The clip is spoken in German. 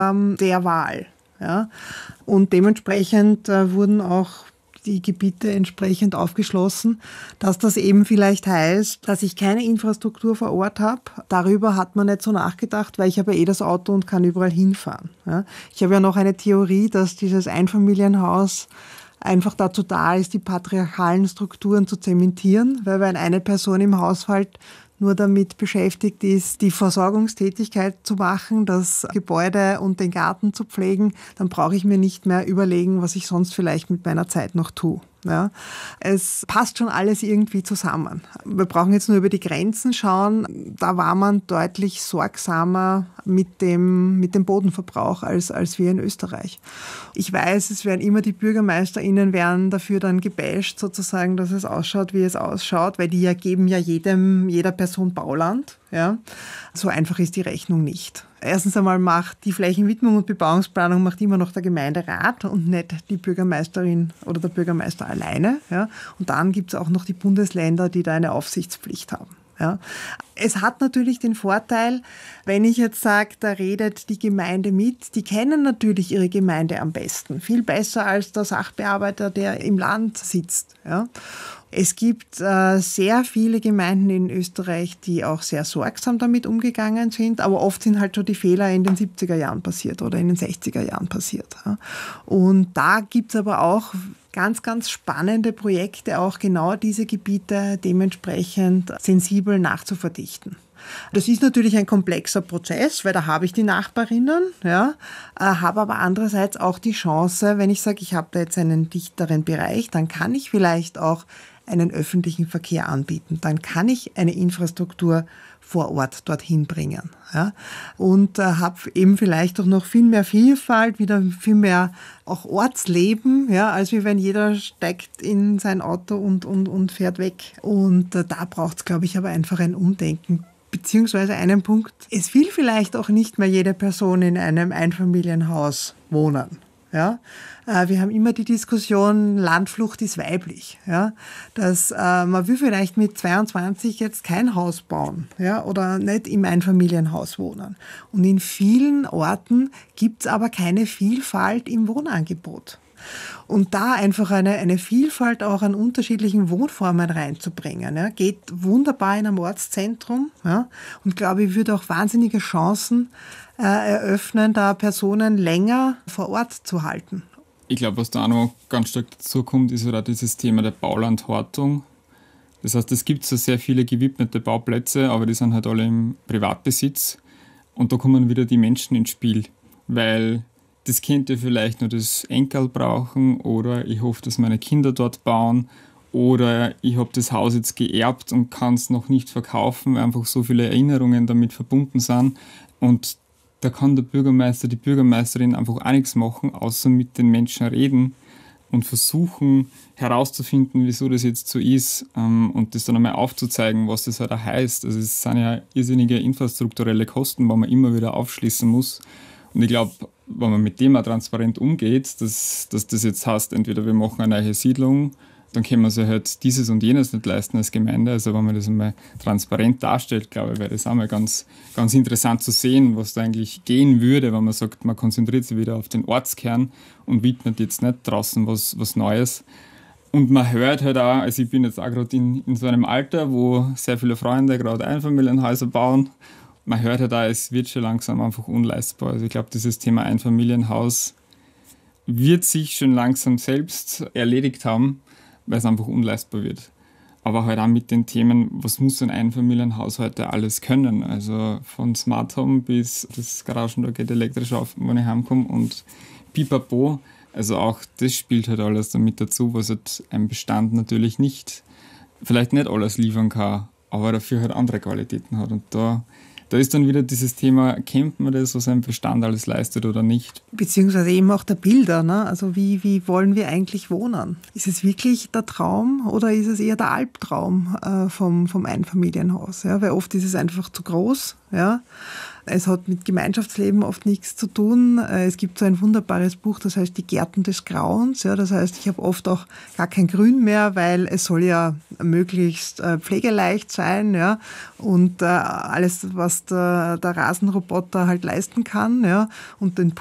der Wahl. Ja? Und dementsprechend wurden auch die Gebiete entsprechend aufgeschlossen, dass das eben vielleicht heißt, dass ich keine Infrastruktur vor Ort habe. Darüber hat man nicht so nachgedacht, weil ich habe ja das Auto und kann überall hinfahren. Ja? Ich habe ja noch eine Theorie, dass dieses Einfamilienhaus einfach dazu da ist, die patriarchalen Strukturen zu zementieren, weil wenn eine Person im Haushalt nur damit beschäftigt ist, die Versorgungstätigkeit zu machen, das Gebäude und den Garten zu pflegen, dann brauche ich mir nicht mehr überlegen, was ich sonst vielleicht mit meiner Zeit noch tue. Ja, es passt schon alles irgendwie zusammen. Wir brauchen jetzt nur über die Grenzen schauen. Da war man deutlich sorgsamer mit dem Bodenverbrauch als wir in Österreich. Ich weiß, es werden immer die BürgermeisterInnen werden dafür dann gebasht, sozusagen, dass es ausschaut, wie es ausschaut, weil die ja geben ja jeder Person Bauland. Ja. So einfach ist die Rechnung nicht. Erstens einmal macht die Flächenwidmung und Bebauungsplanung macht immer noch der Gemeinderat und nicht die Bürgermeisterin oder der Bürgermeister alleine. Ja. Und dann gibt es auch noch die Bundesländer, die da eine Aufsichtspflicht haben. Ja. Es hat natürlich den Vorteil, wenn ich jetzt sage, da redet die Gemeinde mit, die kennen natürlich ihre Gemeinde am besten. Viel besser als der Sachbearbeiter, der im Land sitzt. Ja. Es gibt sehr viele Gemeinden in Österreich, die auch sehr sorgsam damit umgegangen sind, aber oft sind halt schon die Fehler in den 70er Jahren passiert oder in den 60er Jahren passiert. Ja. Und da gibt es aber auch ganz, ganz spannende Projekte, auch genau diese Gebiete dementsprechend sensibel nachzuverdichten. Das ist natürlich ein komplexer Prozess, weil da habe ich die Nachbarinnen, ja, habe aber andererseits auch die Chance, wenn ich sage, ich habe da jetzt einen dichteren Bereich, dann kann ich vielleicht auch einen öffentlichen Verkehr anbieten. Dann kann ich eine Infrastruktur vor Ort dorthin bringen. Ja? Und habe eben vielleicht auch noch viel mehr Vielfalt, wieder viel mehr auch Ortsleben, ja, als wie wenn jeder steigt in sein Auto und fährt weg. Und da braucht es, glaube ich, aber einfach ein Umdenken. Beziehungsweise einen Punkt, es will vielleicht auch nicht mehr jede Person in einem Einfamilienhaus wohnen. Ja, wir haben immer die Diskussion, Landflucht ist weiblich. Ja, dass man will vielleicht mit 22 jetzt kein Haus bauen, ja, oder nicht im Einfamilienhaus wohnen. Und in vielen Orten gibt es aber keine Vielfalt im Wohnangebot. Und da einfach eine Vielfalt auch an unterschiedlichen Wohnformen reinzubringen, ja, geht wunderbar in einem Ortszentrum, ja, und glaube ich, würde auch wahnsinnige Chancen eröffnen, da Personen länger vor Ort zu halten. Ich glaube, was da auch noch ganz stark dazu kommt, ist halt dieses Thema der Baulandhortung. Das heißt, es gibt so sehr viele gewidmete Bauplätze, aber die sind halt alle im Privatbesitz. Und da kommen wieder die Menschen ins Spiel, weil das könnte vielleicht nur das Enkel brauchen oder ich hoffe, dass meine Kinder dort bauen oder ich habe das Haus jetzt geerbt und kann es noch nicht verkaufen, weil einfach so viele Erinnerungen damit verbunden sind. Und da kann der Bürgermeister, die Bürgermeisterin einfach auch nichts machen, außer mit den Menschen reden und versuchen herauszufinden, wieso das jetzt so ist und das dann einmal aufzuzeigen, was das halt auch heißt. Also es sind ja irrsinnige infrastrukturelle Kosten, die man immer wieder aufschließen muss. Und ich glaube, wenn man mit dem auch transparent umgeht, dass das jetzt heißt, entweder wir machen eine neue Siedlung, dann können wir sich halt dieses und jenes nicht leisten als Gemeinde. Also wenn man das einmal transparent darstellt, glaube ich, wäre das auch mal ganz, ganz interessant zu sehen, was da eigentlich gehen würde, wenn man sagt, man konzentriert sich wieder auf den Ortskern und widmet jetzt nicht draußen was Neues. Und man hört halt auch, also ich bin jetzt auch gerade in so einem Alter, wo sehr viele Freunde gerade Einfamilienhäuser bauen. Man hört halt auch, es wird schon langsam einfach unleistbar. Also ich glaube, dieses Thema Einfamilienhaus wird sich schon langsam selbst erledigt haben, weil es einfach unleistbar wird. Aber halt auch mit den Themen, was muss ein Einfamilienhaus heute alles können? Also von Smart Home bis das Garagen, da geht elektrisch auf, wenn ich heimkomme und pipapo. Also auch das spielt halt alles damit dazu, was halt ein Bestand natürlich vielleicht nicht alles liefern kann, aber dafür halt andere Qualitäten hat. Und da ist dann wieder dieses Thema, kennt man das, was ein Bestand alles leistet oder nicht? Beziehungsweise eben auch der Bilder, ne? Also wie wollen wir eigentlich wohnen? Ist es wirklich der Traum oder ist es eher der Albtraum vom Einfamilienhaus? Ja? Weil oft ist es einfach zu groß. Ja? Es hat mit Gemeinschaftsleben oft nichts zu tun. Es gibt so ein wunderbares Buch, das heißt Die Gärten des Grauens. Ja, das heißt, ich habe oft auch gar kein Grün mehr, weil es soll ja möglichst pflegeleicht sein, ja, und alles, was der Rasenroboter halt leisten kann, ja, und den